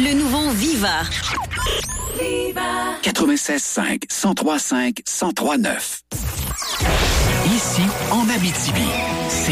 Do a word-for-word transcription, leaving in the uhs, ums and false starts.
Le nouveau Viva. Viva. quatre-vingt-seize cinq, cent trois cinq, cent trois neuf. Ici, en Abitibi, c'est